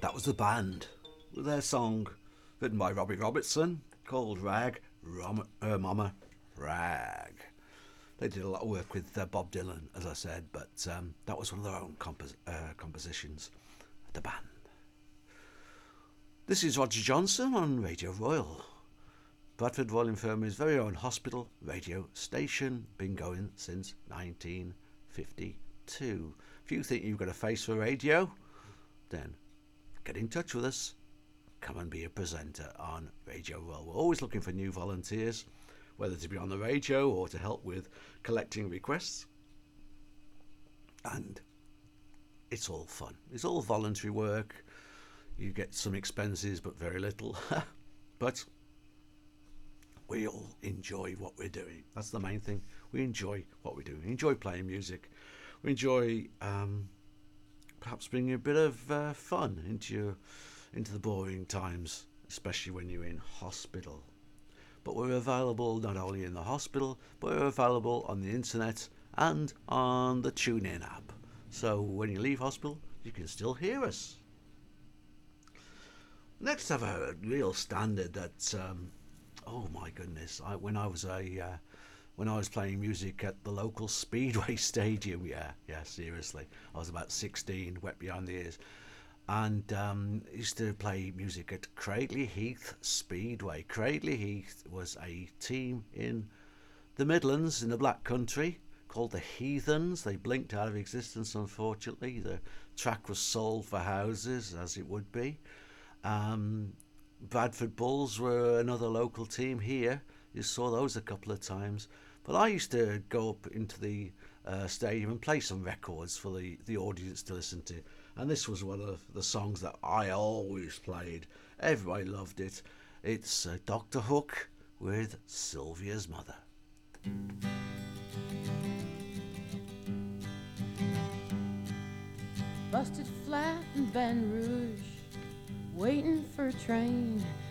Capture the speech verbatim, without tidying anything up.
That was the band with their song written by Robbie Robertson called Rag, Rom- uh, Mama, Rag. They did a lot of work with uh, Bob Dylan, as I said, but um, that was one of their own compos- uh, compositions, the band. This is Roger Johnson on Radio Royal, Bradford Royal Infirmary's very own hospital radio station, been going since nineteen fifty-two. If you think you've got a face for radio, then get in touch with us. Come and be a presenter on Radio Royal. We're always looking for new volunteers, whether to be on the radio or to help with collecting requests. And it's all fun. It's all voluntary work. You get some expenses, but very little. But we all enjoy what we're doing. That's the main thing. We enjoy what we do. We enjoy playing music. We enjoy um, perhaps bringing a bit of uh, fun into your, into the boring times, especially when you're in hospital. But we're available not only in the hospital, but we're available on the internet and on the TuneIn app. So when you leave hospital, you can still hear us. Next, I have a real standard that, um, oh my goodness, I, when I was a, uh, when I was playing music at the local Speedway Stadium, yeah, yeah, seriously, I was about sixteen, wet behind the ears, and um, used to play music at Cradley Heath Speedway. Cradley Heath was a team in the Midlands in the Black Country called the Heathens. They blinked out of existence, unfortunately. The track was sold for houses, as it would be. Um, Bradford Bulls were another local team here. You saw those a couple of times. But I used to go up into the uh, stadium and play some records for the, the audience to listen to. And this was one of the songs that I always played. Everybody loved it. It's uh, Doctor Hook with Sylvia's Mother. Busted flat in Baton Rouge, waiting for a train.